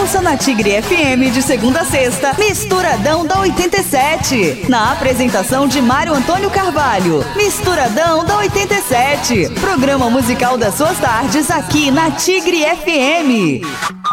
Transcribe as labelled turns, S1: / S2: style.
S1: Começa na Tigre FM de segunda a sexta, Misturadão da 87. Na apresentação de Mário Antônio Carvalho. Misturadão da 87. Programa musical das suas tardes aqui na Tigre FM.